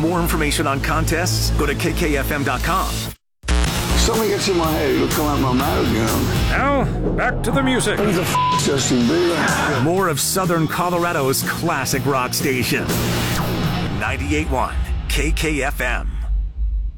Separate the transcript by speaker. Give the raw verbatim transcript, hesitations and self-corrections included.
Speaker 1: more information on contests, go to K K F M dot com.
Speaker 2: Something gets in my head, it'll come out my mouth, you know.
Speaker 1: Now, back to the music.
Speaker 2: Who the f*** Justin Bieber?
Speaker 1: More of Southern Colorado's classic rock station. ninety-eight point one K K F M.